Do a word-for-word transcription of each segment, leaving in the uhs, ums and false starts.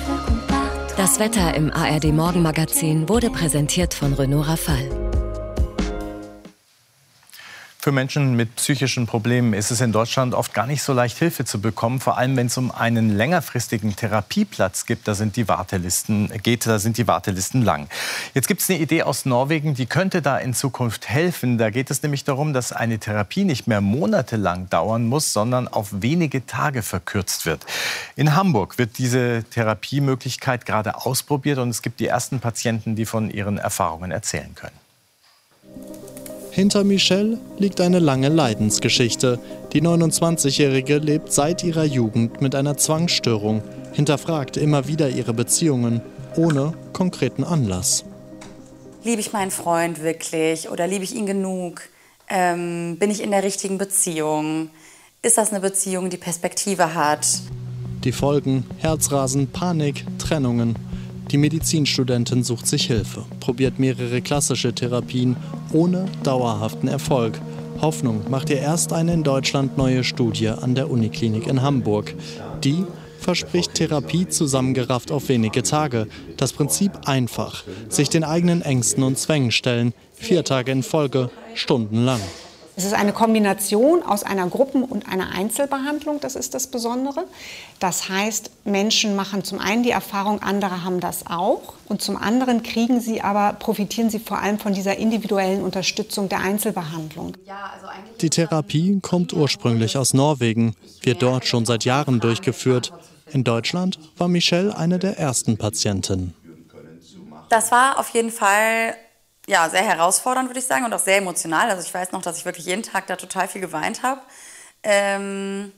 Das Wetter im A R D-Morgenmagazin wurde präsentiert von Renault Rafale. Für Menschen mit psychischen Problemen ist es in Deutschland oft gar nicht so leicht, Hilfe zu bekommen. Vor allem, wenn es um einen längerfristigen Therapieplatz gibt, da sind die Wartelisten, geht, da sind die Wartelisten lang. Jetzt gibt es eine Idee aus Norwegen, die könnte da in Zukunft helfen. Da geht es nämlich darum, dass eine Therapie nicht mehr monatelang dauern muss, sondern auf wenige Tage verkürzt wird. In Hamburg wird diese Therapiemöglichkeit gerade ausprobiert und es gibt die ersten Patienten, die von ihren Erfahrungen erzählen können. Hinter Michelle liegt eine lange Leidensgeschichte. Die neunundzwanzigjährige lebt seit ihrer Jugend mit einer Zwangsstörung, hinterfragt immer wieder ihre Beziehungen, ohne konkreten Anlass. Liebe ich meinen Freund wirklich oder liebe ich ihn genug? Ähm, bin ich in der richtigen Beziehung? Ist das eine Beziehung, die Perspektive hat? Die Folgen: Herzrasen, Panik, Trennungen. Die Medizinstudentin sucht sich Hilfe, probiert mehrere klassische Therapien ohne dauerhaften Erfolg. Hoffnung macht ihr erst eine in Deutschland neue Studie an der Uniklinik in Hamburg. Die verspricht Therapie zusammengerafft auf wenige Tage. Das Prinzip einfach: sich den eigenen Ängsten und Zwängen stellen. Vier Tage in Folge, stundenlang. Es ist eine Kombination aus einer Gruppen- und einer Einzelbehandlung, das ist das Besondere. Das heißt, Menschen machen zum einen die Erfahrung, andere haben das auch. Und zum anderen kriegen sie aber, profitieren sie vor allem von dieser individuellen Unterstützung der Einzelbehandlung. Die Therapie kommt ursprünglich aus Norwegen, wird dort schon seit Jahren durchgeführt. In Deutschland war Michelle eine der ersten Patientinnen. Das war auf jeden Fall ja, sehr herausfordernd, würde ich sagen, und auch sehr emotional. Also ich weiß noch, dass ich wirklich jeden Tag da total viel geweint habe. Ähm,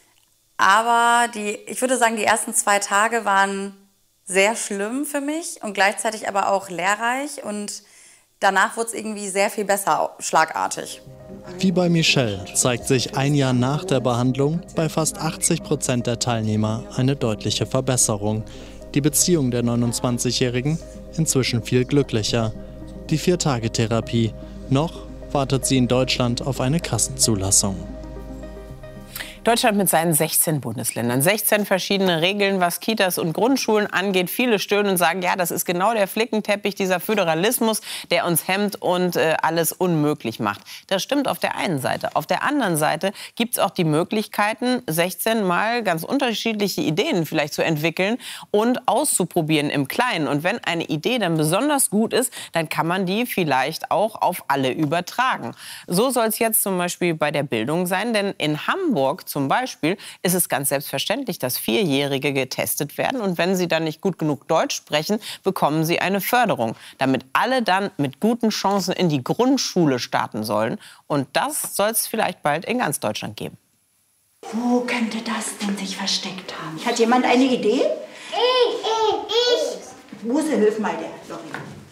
aber die, ich würde sagen, die ersten zwei Tage waren sehr schlimm für mich und gleichzeitig aber auch lehrreich. Und danach wurde es irgendwie sehr viel besser, schlagartig. Wie bei Michelle zeigt sich ein Jahr nach der Behandlung bei fast achtzig Prozent der Teilnehmer eine deutliche Verbesserung. Die Beziehung der neunundzwanzigjährigen inzwischen viel glücklicher. Die Vier-Tage-Therapie. Noch wartet sie in Deutschland auf eine Kassenzulassung. Deutschland mit seinen sechzehn Bundesländern. sechzehn verschiedene Regeln, was Kitas und Grundschulen angeht. Viele stöhnen und sagen, ja, das ist genau der Flickenteppich, dieser Föderalismus, der uns hemmt und äh, alles unmöglich macht. Das stimmt auf der einen Seite. Auf der anderen Seite gibt es auch die Möglichkeiten, sechzehn Mal ganz unterschiedliche Ideen vielleicht zu entwickeln und auszuprobieren im Kleinen. Und wenn eine Idee dann besonders gut ist, dann kann man die vielleicht auch auf alle übertragen. So soll es jetzt zum Beispiel bei der Bildung sein, denn in Hamburg zum Beispiel ist es ganz selbstverständlich, dass Vierjährige getestet werden. Und wenn sie dann nicht gut genug Deutsch sprechen, bekommen sie eine Förderung, damit alle dann mit guten Chancen in die Grundschule starten sollen. Und das soll es vielleicht bald in ganz Deutschland geben. Wo könnte das denn sich versteckt haben? Hat jemand eine Idee? Ich, ich, ich. Muse, hilf mal der Lori.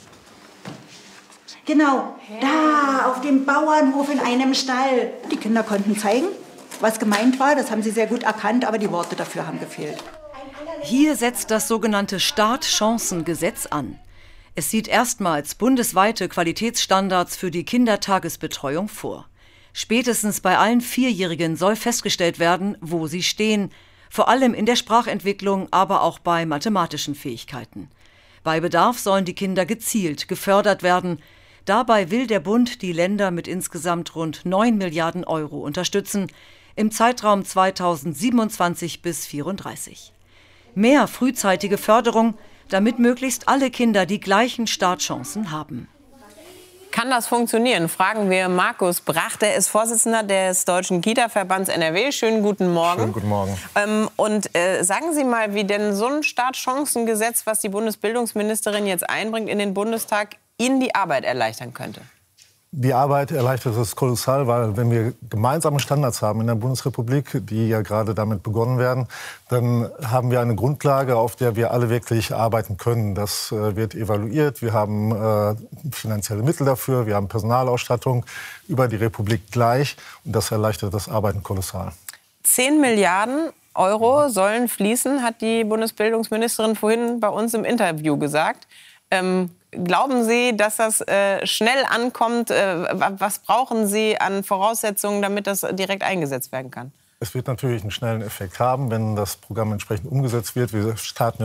Genau, da auf dem Bauernhof in einem Stall. Die Kinder konnten zeigen, was gemeint war. Das haben sie sehr gut erkannt, aber die Worte dafür haben gefehlt. Hier setzt das sogenannte Startchancengesetz an. Es sieht erstmals bundesweite Qualitätsstandards für die Kindertagesbetreuung vor. Spätestens bei allen Vierjährigen soll festgestellt werden, wo sie stehen, vor allem in der Sprachentwicklung, aber auch bei mathematischen Fähigkeiten. Bei Bedarf sollen die Kinder gezielt gefördert werden. Dabei will der Bund die Länder mit insgesamt rund neun Milliarden Euro unterstützen, im Zeitraum zweitausendsiebenundzwanzig bis zweitausendvierunddreißig. Mehr frühzeitige Förderung, damit möglichst alle Kinder die gleichen Startchancen haben. Kann das funktionieren? Fragen wir Markus Brach, der ist Vorsitzender des Deutschen Kita-Verbands N R W. Schönen guten Morgen. Schönen guten Morgen. Ähm, und äh, sagen Sie mal, wie denn so ein Startchancengesetz, was die Bundesbildungsministerin jetzt einbringt in den Bundestag, Ihnen die Arbeit erleichtern könnte? Die Arbeit erleichtert es kolossal, weil wenn wir gemeinsame Standards haben in der Bundesrepublik, die ja gerade damit begonnen werden, dann haben wir eine Grundlage, auf der wir alle wirklich arbeiten können. Das äh, wird evaluiert, wir haben äh, finanzielle Mittel dafür, wir haben Personalausstattung über die Republik gleich und das erleichtert das Arbeiten kolossal. Zehn Milliarden Euro sollen fließen, hat die Bundesbildungsministerin vorhin bei uns im Interview gesagt. Ähm, Glauben Sie, dass das äh, schnell ankommt? Äh, was brauchen Sie an Voraussetzungen, damit das direkt eingesetzt werden kann? Es wird natürlich einen schnellen Effekt haben, wenn das Programm entsprechend umgesetzt wird. Wir starten